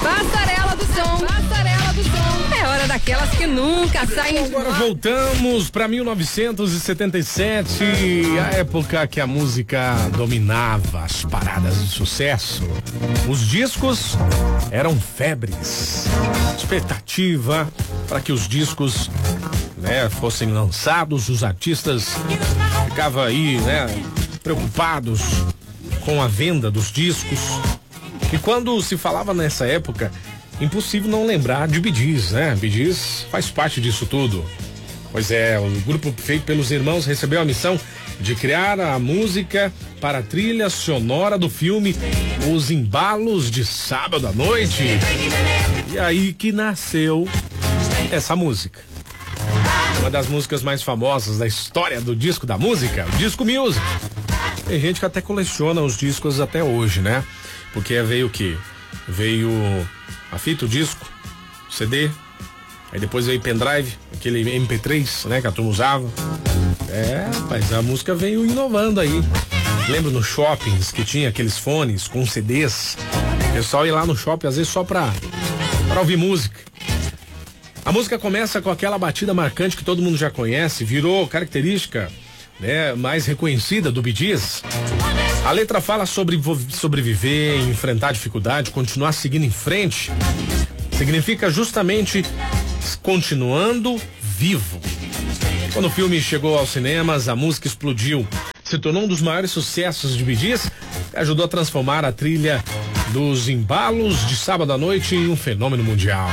Passarela do som, passarela do som. É hora daquelas que nunca saem de Agora voltamos para 1977, a época que a música dominava as paradas de sucesso. Os discos eram febres. Expectativa para que os discos, fossem lançados, os artistas ficavam aí, preocupados com a venda dos discos. E quando se falava nessa época, impossível não lembrar de Bee Gees, né? Bee Gees faz parte disso tudo. Pois é, o grupo feito pelos irmãos recebeu a missão de criar a música para a trilha sonora do filme Os Embalos de Sábado à Noite. E aí que nasceu essa música. Uma das músicas mais famosas da história do disco da música, o Disco Music. Tem gente que até coleciona os discos até hoje, né? Porque veio o quê? Veio a fita, o disco, CD, aí depois veio pendrive, aquele MP3, que a turma usava. Mas a música veio inovando aí. Lembro nos shoppings que tinha aqueles fones com CDs. O pessoal ia lá no shopping às vezes só pra ouvir música. A música começa com aquela batida marcante que todo mundo já conhece, virou característica, mais reconhecida do Bee Gees. A letra fala sobre sobreviver, enfrentar dificuldade, continuar seguindo em frente. Significa justamente continuando vivo. Quando o filme chegou aos cinemas, a música explodiu. Se tornou um dos maiores sucessos de Bee Gees, ajudou a transformar a trilha dos Embalos de Sábado à Noite em um fenômeno mundial.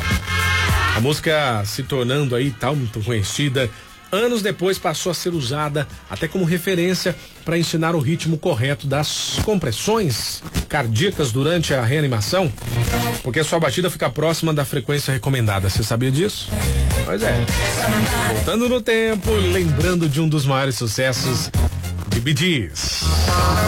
A música se tornando aí tão conhecida, anos depois passou a ser usada até como referência para ensinar o ritmo correto das compressões cardíacas durante a reanimação, porque a sua batida fica próxima da frequência recomendada. Você sabia disso? Pois é. Voltando no tempo, lembrando de um dos maiores sucessos de Bee Gees.